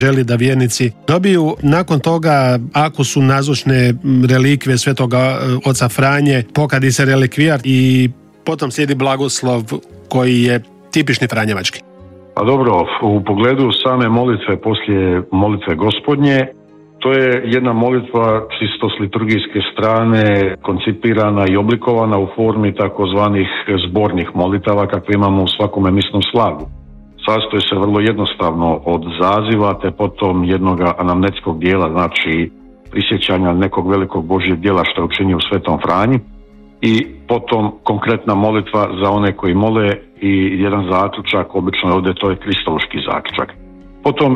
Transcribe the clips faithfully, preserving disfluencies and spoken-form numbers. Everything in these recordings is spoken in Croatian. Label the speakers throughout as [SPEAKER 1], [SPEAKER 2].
[SPEAKER 1] želi da vjernici dobiju. Nakon toga, ako su nazočne relikvije svetoga oca Franje, pokadi se relikvijar i potom slijedi blagoslov koji je tipični franjevački.
[SPEAKER 2] A dobro, u pogledu same molitve poslije molitve Gospodnje, to je jedna molitva čisto s liturgijske strane koncipirana i oblikovana u formi takozvanih zbornih molitava kakve imamo u svakome misnom slavlju. Sastoji se vrlo jednostavno od zaziva te potom jednog anamnetskog dijela, znači prisjećanja nekog velikog Božjeg djela što je učinio u Svetom Franji, i potom konkretna molitva za one koji mole i jedan zaključak, obično je ovdje to je kristološki zaključak. Potom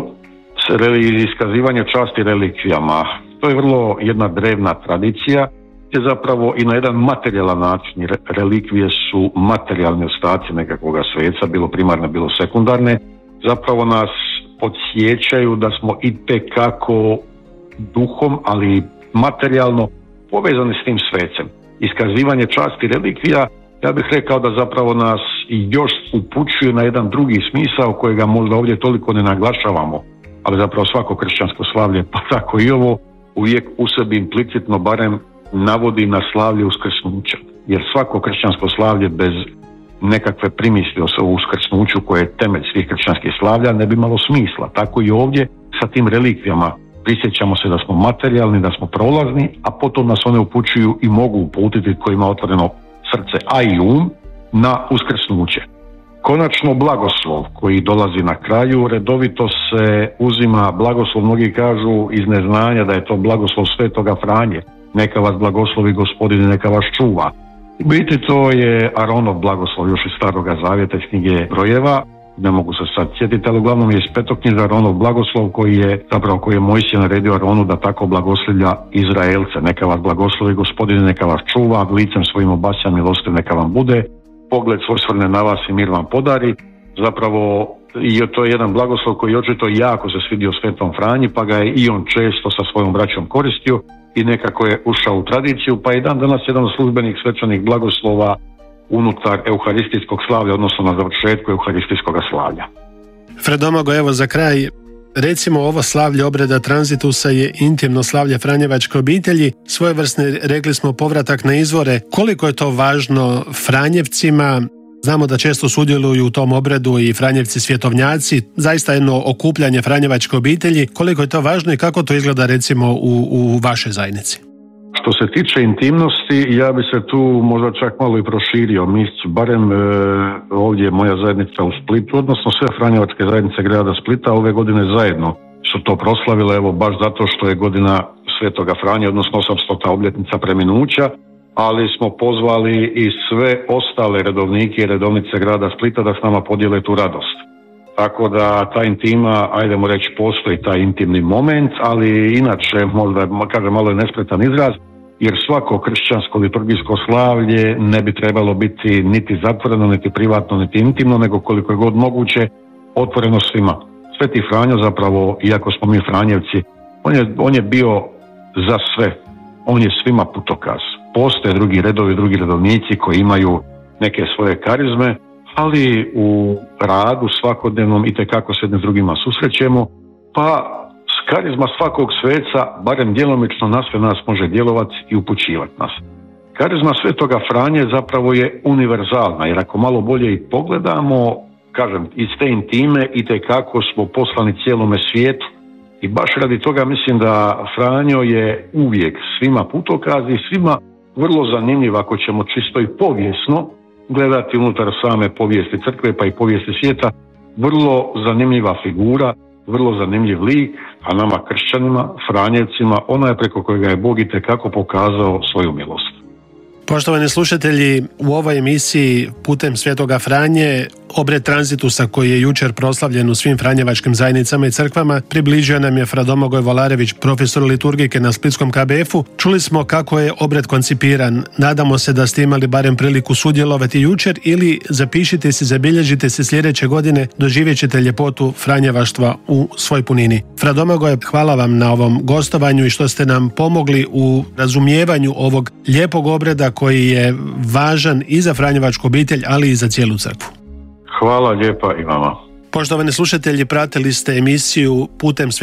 [SPEAKER 2] iskazivanje časti relikvijama, to je vrlo jedna drevna tradicija, gdje zapravo i na jedan materijalan način, relikvije su materijalni ostaci nekakvoga sveca, bilo primarne, bilo sekundarne, zapravo nas podsjećaju da smo itekako duhom, ali materijalno povezani s tim svecem. Iskazivanje časti relikvija, ja bih rekao da zapravo nas još upućuje na jedan drugi smisao kojega možda ovdje toliko ne naglašavamo, ali zapravo svako kršćansko slavlje, pa tako i ovo, uvijek u sebi implicitno barem navodi na slavlje uskrsnuća. Jer svako kršćansko slavlje bez nekakve primisli o uskrsnuću koje je temelj svih kršćanskih slavlja ne bi imalo smisla. Tako i ovdje sa tim relikvijama prisjećamo se da smo materijalni, da smo prolazni, a potom nas one upućuju i mogu uputiti koji ima otvoreno srce, a i um, na uskrsnuće. Konačno blagoslov koji dolazi na kraju, redovito se uzima blagoslov, mnogi kažu iz neznanja da je to blagoslov svetoga Franje. Neka vas blagoslovi Gospodine, neka vas čuva. U biti to je Aronov blagoslov još iz Staroga zavjeta, iz knjige Brojeva, ne mogu se sad sjetiti, ali uglavnom je iz petoknjiža Aronov blagoslov koji je zapravo koji je Mojsije naredio Aronu da tako blagoslivlja Izraelce. Neka vas blagoslovi Gospodine, neka vas čuva, licem svojim obasja milostiv neka vam bude, pogled svoj svrne na vas i mir vam podari. Zapravo i to je jedan blagoslov koji očito jako se svidio Svetom Franji, pa ga je i on često sa svojom braćom koristio i nekako je ušao u tradiciju, pa i dan danas jedan od službenih svečanih blagoslova unutar euharistijskog slavlja, odnosno na završetku euharistijskog slavlja.
[SPEAKER 1] Fred Domagoj, evo za kraj, recimo ovo slavlje obreda tranzitusa je intimno slavlje franjevačke obitelji, svojevrsni, rekli smo, povratak na izvore. Koliko je to važno Franjevcima? Znamo da često sudjeluju u tom obredu i Franjevci svjetovnjaci, zaista jedno okupljanje franjevačke obitelji. Koliko je to važno i kako to izgleda recimo u, u vašoj zajednici?
[SPEAKER 2] Što se tiče intimnosti, ja bi se tu možda čak malo i proširio. Mi barem e, ovdje moja zajednica u Splitu, odnosno sve franjevačke zajednice grada Splita ove godine zajedno su to proslavile, evo baš zato što je godina Svetoga Franje, odnosno osamstota obljetnica preminuća, ali smo pozvali i sve ostale redovnike i redovnice grada Splita da s nama podijele tu radost. Tako da ta intima, ajdemo reći, postoji taj intimni moment, ali inače, možda kažem malo je nespretan izraz, jer svako kršćansko liturgijsko slavlje ne bi trebalo biti niti zatvoreno, niti privatno, niti intimno, nego koliko je god moguće otvoreno svima. Sveti Franjo zapravo, iako smo mi Franjevci, on je, on je bio za sve. On je svima putokaz. Postoje drugi redovi, drugi redovnici koji imaju neke svoje karizme, ali u radu svakodnevnom itekako se jednim s drugima susrećemo, pa karizma svakog sveca, barem djelomično na sve nas može djelovati i upućivati nas. Karizma Svetoga Franje zapravo je univerzalna, jer ako malo bolje i pogledamo, kažem, iz te intime itekako smo poslani cijelome svijetu. I baš radi toga mislim da Franjo je uvijek svima putokaz i svima vrlo zanimljiv, ako ćemo čisto i povijesno gledati unutar same povijesti crkve pa i povijesti svijeta, vrlo zanimljiva figura, vrlo zanimljiv lik, a nama kršćanima, Franjevcima, ona je preko kojega je Bog itekako pokazao svoju milost.
[SPEAKER 1] Poštovani slušatelji, u ovoj emisiji putem Svetoga Franje, obred tranzitusa koji je jučer proslavljen u svim franjevačkim zajednicama i crkvama, približio nam je Fra Domagoj Volarević, profesor liturgike na Splitskom K B F-u. Čuli smo kako je obred koncipiran. Nadamo se da ste imali barem priliku sudjelovati jučer ili zapišite se, zabilježite se sljedeće godine, doživjet ćete ljepotu franjevaštva u svoj punini. Fra Domagoj, hvala vam na ovom gostovanju i što ste nam pomogli u razumijevanju ovog lijepog obreda koji je važan i za franjevačku obitelj, ali i za cijelu crkvu.
[SPEAKER 2] Hvala lijepa i vama.
[SPEAKER 1] Poštovani slušatelji, pratili ste emisiju putem